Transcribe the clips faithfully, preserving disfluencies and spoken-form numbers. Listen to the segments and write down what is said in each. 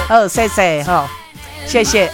好，谢谢哈，谢谢。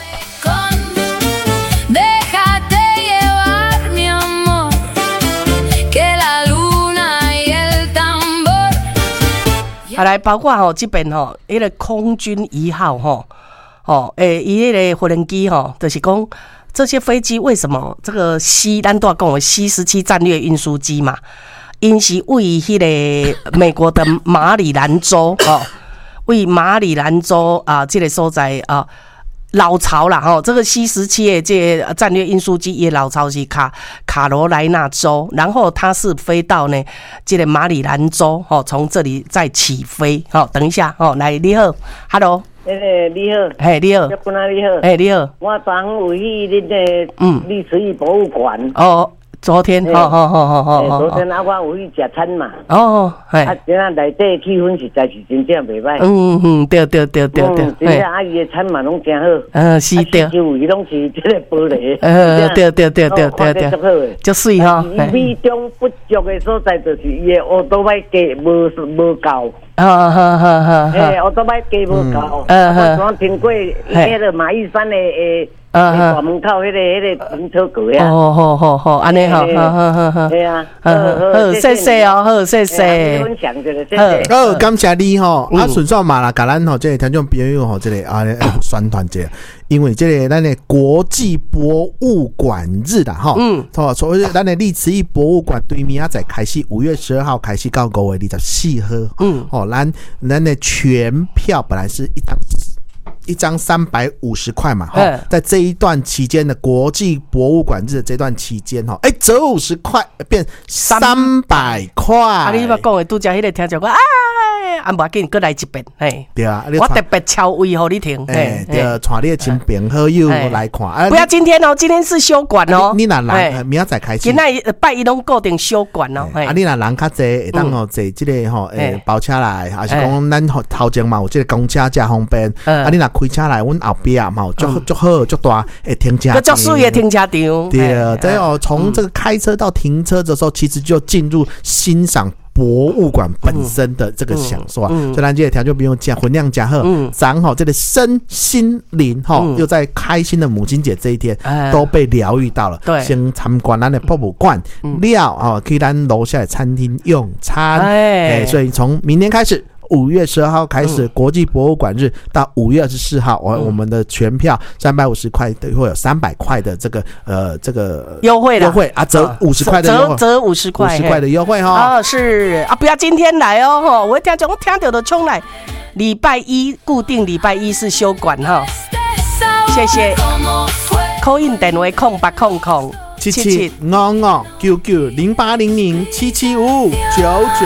好来，包括吼这边吼，迄个空军一号吼，吼诶，伊迄个无人机吼，就是讲这些飞机为什么这个 C， 咱都要讲的 C 十七战略运输机嘛，因是位迄个美国的马里兰州吼，为马里兰州啊，这个所在啊。老巢啦吼，这个 C 十七的这个战略运输机也老巢是卡卡罗来纳州，然后它是飞到呢这个马里兰州吼，从这里再起飞。好，等一下吼，来你好 ，Hello， 诶、欸，你好， 嘿你好， 你好， 嘿你好， 我昨昏有去恁个嗯历史博物馆哦。昨天，好好好好好。 昨天啊，我有去食餐嘛。 哦，系。 啊，今仔内底气氛实在是真正袂歹。 嗯嗯，对对对对对。 真正阿姨的餐嘛拢真好。 嗯，是对。 周围拢是这个玻璃。 呃，对对对对对对。 足好诶， 足水哈。 伊美中不足的所在就是伊的乌多摆价无无够。 好好好好。 诶，乌多摆价无够。嗯嗯。我昨听过迄个马玉山的诶。啊！大门口迄个迄个停车格呀！ 哦，好好好，安尼好，好好好好， 对啊， 好好，谢谢哦，好谢谢， 分享这个，谢谢。 好，感谢你吼，啊，顺便嘛啦，甲咱吼这个听众朋友吼，这个啊宣传者，因为这个咱的国际博物馆日啦，吼，嗯，所以咱的历史一博物馆对明仔载开始，五月十二号开始到五月二十四号，嗯，哦，咱咱的全票本来是一张。一张三百五十块嘛，哈，在这一段期间的国际博物馆日的这段期间，哈，哎，折五十块变三百块。啊， 你捌讲的拄则迄个听着讲，哎，啊，无要紧，再来一遍，嘿， 对啊， 我特别超位互你听， 哎，对，带你的亲朋好友来看。 不要今天哦，今天是休馆哦。 你若人明仔载开始， 今仔拜一拢固定休馆哦。 啊，你若人较济，会当吼坐这个吼，诶，包车来，还是讲咱头前嘛有这个公车真方便。啊，你若开车来，阮后壁嘛有足足好足大诶停车场， 足水的停车场。 对，再有从这个开车到停车的时候，其实就进入欣赏博物馆本身的这个享受啊。所以咱这个条就不用加分量加好，咱吼这个身心灵吼，又在开心的母亲节这一天都被疗愈到了。对，先参观咱的博物馆，了哦，去咱楼下的餐厅用餐。哎，所以从明天开始。五月十二号开始，国际博物馆日到五月二十四号，我、嗯、我们的全票三百五十块会有三百块的这个呃这个优惠优惠啊，折五十块的优惠， 折五十块， 五十块的优惠哈。 哦，是啊，不要今天来哦哈，我听讲我听到的冲来，礼拜一固定礼拜一是休馆哈，谢谢。call in 电话空八空空七七五五九九零八零零七七五五九九。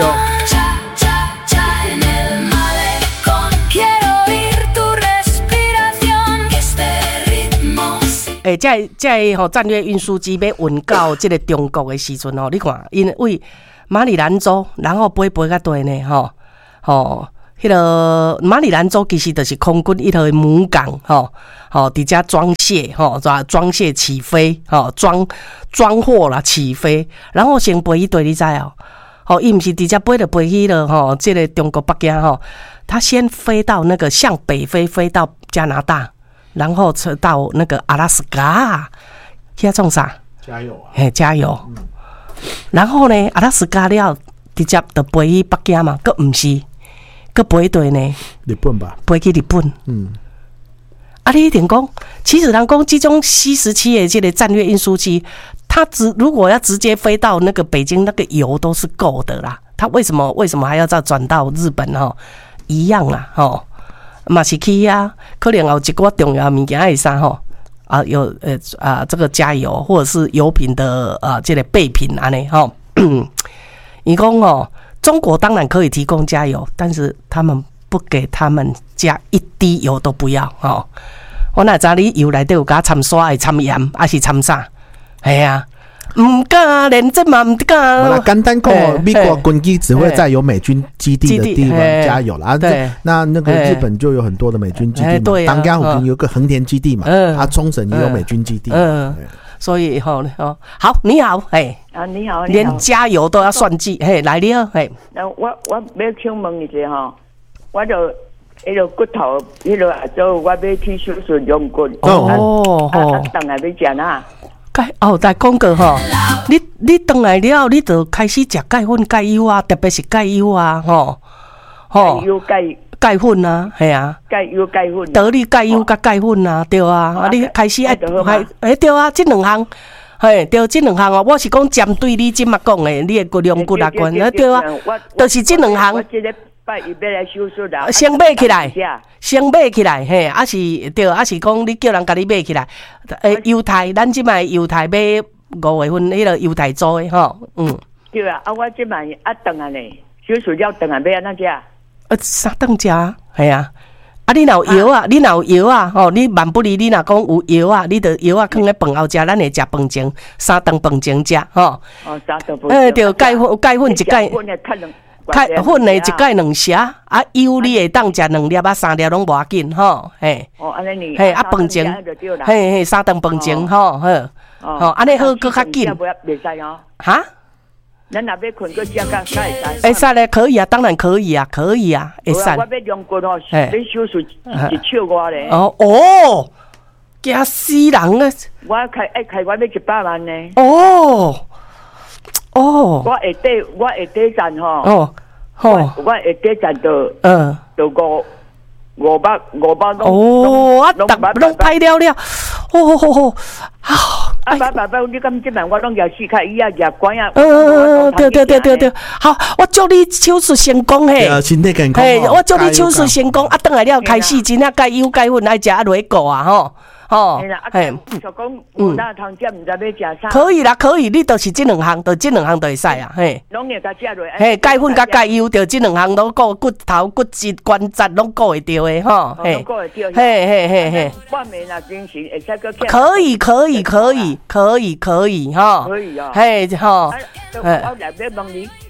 诶，这这吼战略运输机要运到这个中国的时阵吼，你看，因为马里兰州，然后飞飞到对呢，吼吼，迄个马里兰州其实就是空军一个母港，吼吼，伫遮装卸，吼装卸起飞，吼装装货啦起飞，然后先飞去对，你知哦，吼，伊毋是伫遮飞就飞去了，吼，这个中国北京吼，他先飞到那个向北飞，飞到加拿大。然后车到那个阿拉斯加，现在种啥？ 加油啊！ 嘿，加油！嗯、然后呢，阿拉斯加了直接就飞去北京嘛，佫毋是，佫飞对呢？ 日本吧？ 飞去日本。嗯。啊，你一定讲，其实人讲这种 C 十七的这个战略运输机，它直如果要直接飞到那个北京，那个油都是够的啦。它为什么为什么还要再转到日本哦？一样啦，吼。嘛是去啊，可能有一个重要物件会啥吼啊，有呃啊这个加油或者是油品的呃这个备品安尼吼。伊讲哦，中国当然可以提供加油，但是他们不给他们加一滴油都不要吼。我哪知你油内底有加掺沙的、掺盐还是掺啥？系啊。唔敢，连这嘛唔敢。 好了，简单讲，美国军机只会在有美军基地的地方加油啦。对，那那个日本就有很多的美军基地嘛。当家附近有个横田基地嘛，啊，冲绳也有美军基地。嗯， 所以吼哦，好，你好，哎， 啊，你好， 连加油都要算计，嘿，来你好，嘿。 那我我要请问一下哈，我就迄个骨头，迄个啊，做我要去手术用骨。 哦吼，啊，等下要食哪？ 钙哦，来讲过吼，你你倒来了，你就开始食钙粉、钙油啊，特别是钙油啊，吼吼。 钙油钙钙粉啊，系啊。 钙油钙粉。 得力钙油甲钙粉啊，对啊，啊你开始爱系诶对啊，即两项。嘿，对，即两项哦，我是讲针对你即马讲诶，你诶骨量骨力关，啊对啊，就是即两项。 拜伊要来手术啦， 先买起来，先买起来，嘿，啊是对，啊是讲你叫人甲你买起来，诶，犹太，咱即卖犹太买五月份迄个犹太做诶，吼，嗯。 对啊，啊我即卖啊顿啊呢，手术了顿啊要安怎食？ 呃，三顿食，系啊。啊，你若有药啊，你若有药啊，吼，你万不离你若讲有药啊，你着药啊放咧饭后食，咱会食饭前三顿饭前食，吼。 哦，三顿饭。 诶，对，钙粉钙粉一钙。钙粉的一钙两匙，啊油你会当食两粒啊三粒拢无要紧吼，嘿。 哦，安尼呢。 嘿，啊饭前，嘿嘿三顿饭前吼，好，吼安尼好搁较紧。 袂使哦。 哈？ 咱若要困，搁食甲甲会使。 会使咧，可以啊，当然可以啊，可以啊，会使。 我要用骨哦，要手术一triệu外咧。 哦哦，惊死人啊！ 我开爱开我要一百万呢。 哦。哦， 我下底我下底赚吼， 哦，吼， 我下底赚到， 嗯， 到五五百五百拢， 哦，啊，逐拢歹了了，哦吼吼， 好，啊，八百八，你咁即晚我拢廿四块，伊啊廿关啊， 嗯嗯嗯，对对对对对，好，我祝你手术成功嘿， 身体健康， 嘿，我祝你手术成功，啊，等来了开始真正钙油钙粉爱食啊落个啊吼。哦， 嘿，就讲有哪通食，唔知要食啥。 可以啦，可以，你就是即两项，就即两项就会使啊，嘿。 拢会甲食落。 嘿，钙粉甲钙油，就即两项拢顾骨头、骨质、关节拢顾会着的吼， 嘿。顾会着。 嘿嘿嘿嘿。 半暝若精神，会使个。 可以，可以，可以，可以，可以，哈。 可以啊。 嘿，哈。 我来要问你。